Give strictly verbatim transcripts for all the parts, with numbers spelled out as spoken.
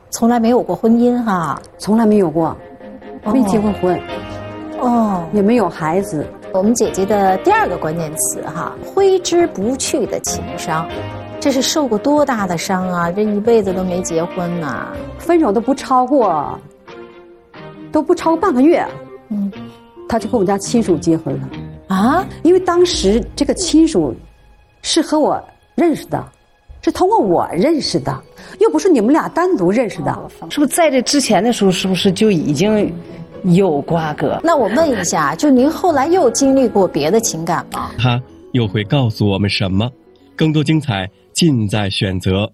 从来没有过婚姻哈？ 从来没有过，没结过婚， 哦， 也没有孩子。 我们姐姐的第二个关键词哈，挥之不去的情伤，这是受过多大的伤啊？这一辈子都没结婚呐、啊， 分手都不超过，都不超过半个月，嗯，他就和我们家亲属结婚了啊。因为当时这个亲属是和我认识的，是通过我认识的，又不是你们俩单独认识的，哦、 是不是在这之前的时候，是不是就已经？有瓜葛。 那我问一下，就您后来又经历过别的情感吗？ 他又会告诉我们什么？更多精彩尽在选择。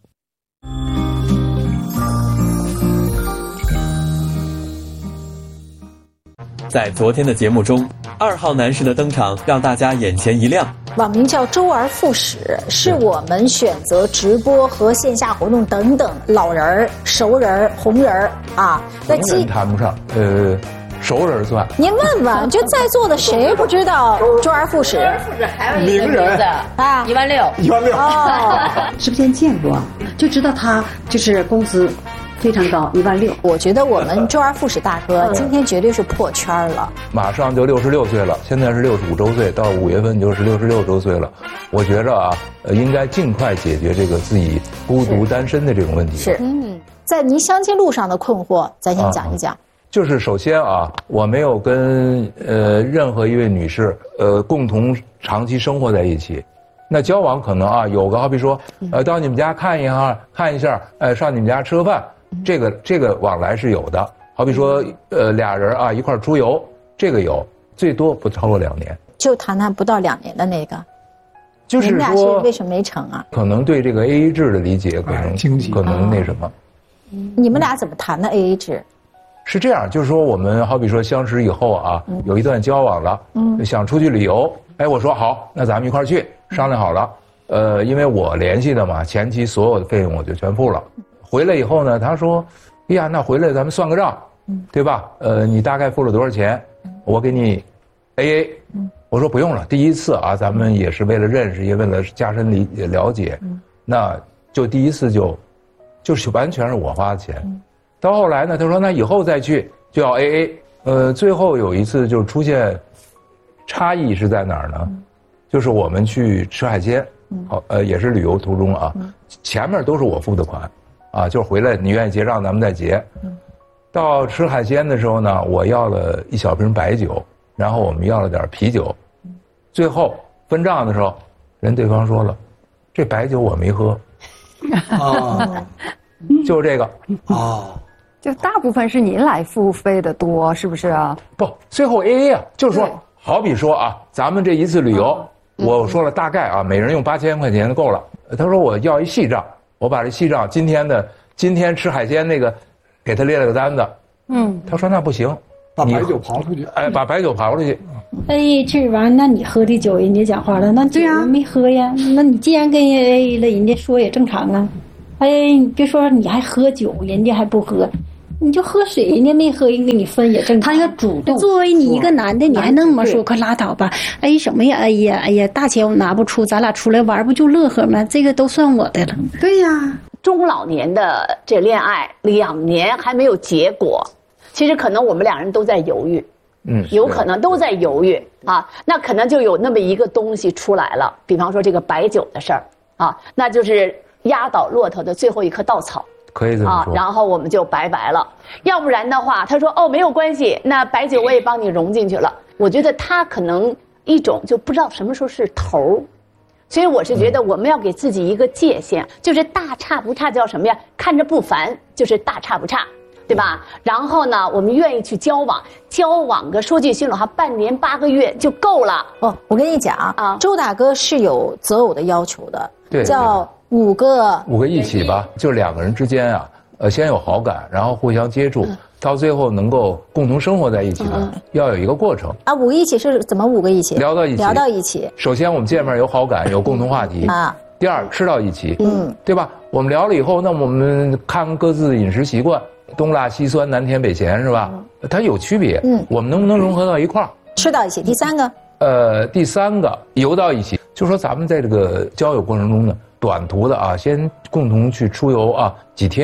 在昨天的节目中，二号男士的登场让大家眼前一亮。 网名叫周而复始，是我们选择直播和线下活动等等老人儿、熟人儿、红人儿啊。 那基谈不上，呃。熟人算， 您问问，就在座的谁不知道周而复始？ 周而复始还有一个名字啊，一万六， 一万六。 哦，直播间见过，就知道他就是工资非常高，一万六。 我觉得我们周而复始大哥今天绝对是破圈了， 马上就六十六岁了，现在是六十五周岁，到五月份就是六十六周岁了。我觉着啊，呃，应该尽快解决这个自己孤独单身的这种问题。 是，嗯，在您相亲路上的困惑，咱先讲一讲。啊就是首先啊，我没有跟呃任何一位女士呃共同长期生活在一起，那交往可能啊有个好比说呃到你们家看一下看一下，呃上你们家吃个饭，这个这个往来是有的。好比说呃俩人啊一块出游，这个有，最多不超过两年。 就谈谈不到两年的那个， 就是说你们俩是为什么没成啊？ 可能对这个 A A 制的理解可能经济可能那什么。 你们俩怎么谈的 A A 制？ 是这样，就是说我们好比说相识以后啊，嗯、有一段交往了，嗯，想出去旅游，哎，我说好，那咱们一块儿去，商量好了，呃，因为我联系的嘛，前期所有的费用我就全付了。回来以后呢，他说，哎呀，那回来咱们算个账，嗯，对吧？呃，你大概付了多少钱？我给你 A A。嗯，我说不用了，第一次啊，咱们也是为了认识，也为了加深理了解，嗯，那就第一次就，就是完全是我花的钱。嗯，到后来呢，他说那以后再去就要 A A， 呃，最后有一次就出现差异是在哪儿呢？嗯、就是我们去吃海鲜，好、嗯，呃，也是旅游途中啊，嗯、前面都是我付的款，啊，就是回来你愿意结账咱们再结。嗯、到吃海鲜的时候呢，我要了一小瓶白酒，然后我们要了点啤酒，嗯、最后分账的时候，人对方说了，这白酒我没喝。 啊， 就是这个哦。 就大部分是您来付费的多，是不是啊？ 不，最后 A A 啊，就是说，好比说啊，咱们这一次旅游，嗯、我说了大概啊，每人用八千块钱就够了。他说我要一细账，我把这细账今天的今天吃海鲜那个，给他列了个单子。嗯，他说那不行， 把白酒刨出去。 哎，把白酒刨出去。 A 这完，那你喝的酒人家讲话了，那酒人没喝呀？那你既然跟人 A 了，人家说也正常啊。哎，你别说你还喝酒，人家还不喝。你就喝水，人家没喝，人给你分也正常。 他应该主动。 作为你一个男的，你还那么说，快拉倒吧！哎，什么呀？哎呀，哎呀，大钱我拿不出，咱俩出来玩不就乐呵吗？这个都算我的了。 对呀， 中老年的这恋爱两年还没有结果，其实可能我们两人都在犹豫，嗯，有可能都在犹豫啊。那可能就有那么一个东西出来了，比方说这个白酒的事儿啊，那就是压倒骆驼的最后一棵稻草。 可以这么说、 啊、然后我们就拜拜了。要不然的话，他说哦没有关系，那白酒我也帮你融进去了。我觉得他可能一种就不知道什么时候是头，所以我是觉得我们要给自己一个界限，嗯、就是大差不差叫什么呀？看着不烦就是大差不差，对吧？嗯、然后呢，我们愿意去交往，交往个说句心里话，半年八个月就够了。 哦，我跟你讲啊，周大哥是有择偶的要求的， 对， 叫。五个五个一起吧，就是两个人之间啊，呃，先有好感，然后互相接触，嗯、到最后能够共同生活在一起的，嗯、要有一个过程啊。五个一起是怎么五个一起？ 聊到一起， 聊到一起。 首先我们见面有好感，有共同话题啊。第二，吃到一起，嗯，对吧？我们聊了以后，那我们看各自的饮食习惯，东辣西酸，南甜北咸，是吧？嗯、它有区别，嗯，我们能不能融合到一块儿？ 吃到一起。第三个， 呃，第三个游到一起，就说咱们在这个交友过程中呢。短途的啊，先共同去出游啊，几天，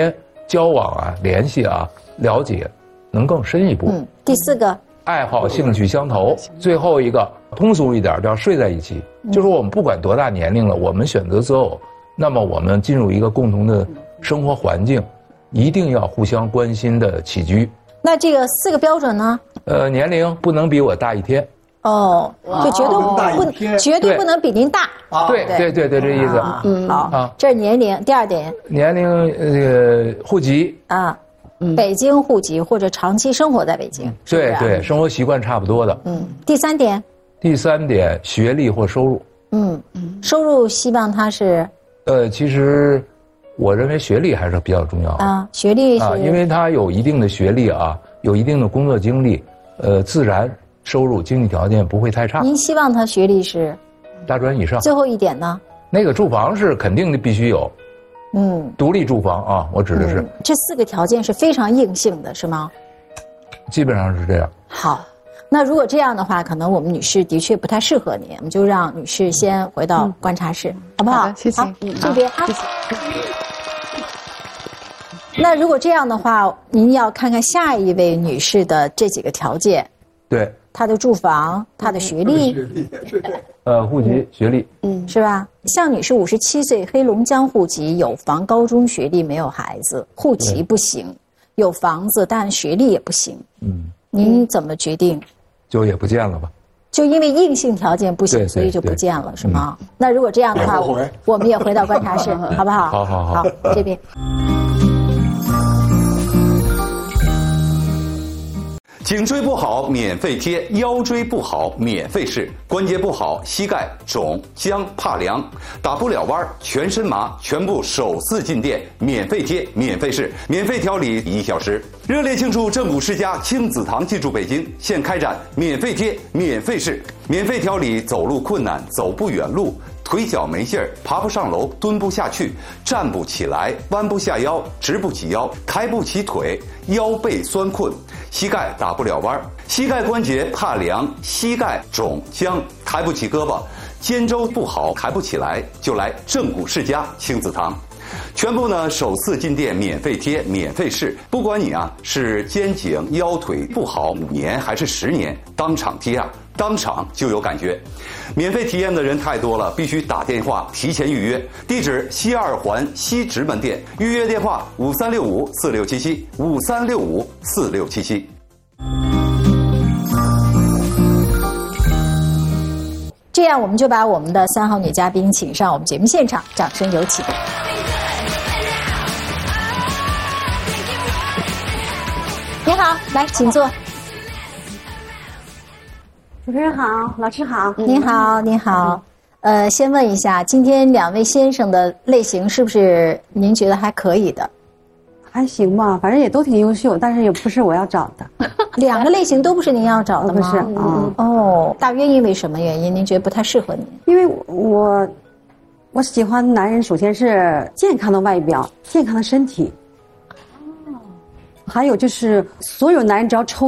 交往啊、联系啊、了解，能更深一步。 嗯，第四个， 爱好兴趣相投。最后一个通俗一点叫睡在一起，就是我们不管多大年龄了，我们选择择偶，那么我们进入一个共同的生活环境，一定要互相关心的起居。 那这个四个标准呢？ 呃，年龄不能比我大一天。 哦，就绝对不绝对不能比您大。 对对对对，这意思。 嗯，好啊，这是年龄。第二点， 年龄呃户籍啊，北京户籍或者长期生活在北京。 对对，生活习惯差不多的。 嗯，第三点。 第三点，学历或收入。 嗯嗯，收入希望他是。 呃，其实我认为学历还是比较重要的啊，学历是啊， 因为他有一定的学历啊，有一定的工作经历，呃，自然收入经济条件不会太差。 您希望他学历是大专以上。 最后一点呢？ 那个住房是肯定的，必须有。 嗯， 独立住房啊，我指的是、 嗯、这四个条件是非常硬性的，是吗？ 基本上是这样。 好，那如果这样的话，可能我们女士的确不太适合您，我们就让女士先回到观察室，嗯、好不好？ 好，谢谢。 好，这边啊。谢谢。那如果这样的话，您要看看下一位女士的这几个条件。 对。 她的住房，她的学历。学历，呃，户籍、嗯、学历， 嗯，是吧？向女士五十七岁，黑龙江户籍，有房，高中学历，没有孩子，户籍不行，有房子，但学历也不行。嗯，您怎么决定？ 就也不见了吧。 就因为硬性条件不行，所以就不见了，是吗？嗯、那如果这样的话，我, 我们也回到观察室，好不好？ 好好好， 好，这边。 颈椎不好免费贴，腰椎不好免费试，关节不好膝盖肿僵怕凉，打不了弯全身麻，全部首次进店免费贴免费试，免费调理一小时。热烈庆祝正骨世家亲子堂进驻北京，现开展免费贴免费试，免费调理走路困难走不远路，腿脚没劲儿，爬不上楼，蹲不下去，站不起来，弯不下腰，直不起腰，抬不起腿，腰背酸困，膝盖打不了弯，膝盖关节怕凉，膝盖肿僵，抬不起胳膊，肩周不好，抬不起来，就来正骨世家亲子堂。全部呢首次进店免费贴免费试，不管你啊是肩颈腰腿不好五年还是十年，当场贴啊当场就有感觉。免费体验的人太多了，必须打电话提前预约。地址西二环西直门店，预约电话五三六五四六七七五三六五四六七七。 这样，我们就把我们的三号女嘉宾请上我们节目现场，掌声有请。你好，来，请坐。 主持人好，老师好。 您好，您好。呃，先问一下，今天两位先生的类型是不是您觉得还可以的？ 还行吧，反正也都挺优秀，但是也不是我要找的。 两个类型都不是您要找的吗？ 不是啊、嗯。 哦，大约因为什么原因？您觉得不太适合您？ 因为我，我喜欢男人，首先是健康的外表，健康的身体。哦。还有就是，所有男人只要抽。